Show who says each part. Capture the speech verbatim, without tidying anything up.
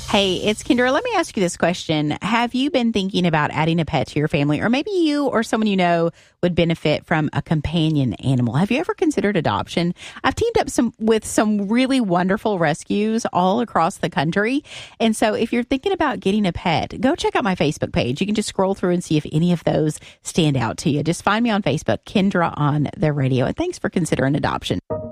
Speaker 1: Hey, it's Kendra. Let me ask you this question. Have you been thinking about adding a pet to your family, or maybe you or someone you know would benefit from a companion animal? Have you ever considered adoption? I've teamed up some with some really wonderful rescues all across the country. And so if you're thinking about getting a pet, go check out my Facebook page. You can just scroll through and see if any of those stand out to you. Just find me on Facebook, Kendra on the Radio. And thanks for considering adoption.